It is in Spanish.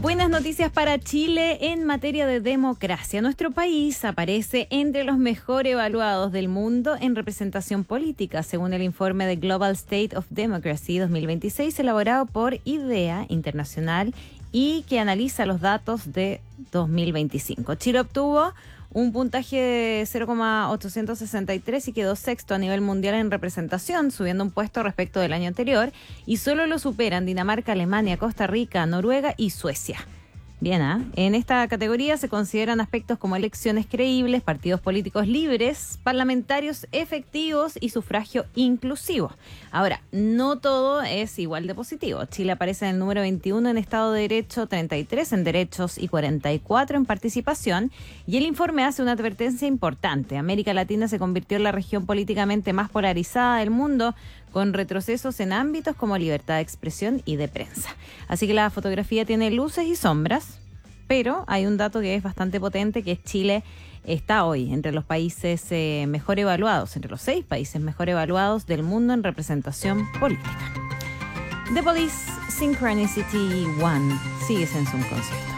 Buenas noticias para Chile en materia de democracia. Nuestro país aparece entre los mejor evaluados del mundo en representación política, según el informe de Global State of Democracy 2026, elaborado por IDEA Internacional y que analiza los datos de 2025. Chile obtuvo un puntaje de 0,863 y quedó sexto a nivel mundial en representación, subiendo un puesto respecto del año anterior, y solo lo superan Dinamarca, Alemania, Costa Rica, Noruega y Suecia. Bien, en esta categoría se consideran aspectos como elecciones creíbles, partidos políticos libres, parlamentarios efectivos y sufragio inclusivo. Ahora, no todo es igual de positivo. Chile aparece en el número 21 en Estado de Derecho, 33 en derechos y 44 en participación. Y el informe hace una advertencia importante. América Latina se convirtió en la región políticamente más polarizada del mundo, con retrocesos en ámbitos como libertad de expresión y de prensa. Así que la fotografía tiene luces y sombras, pero hay un dato que es bastante potente, que es Chile está hoy entre los países mejor evaluados, entre los 6 países mejor evaluados del mundo en representación política. The Police, Synchronicity One, sigue en su concierto.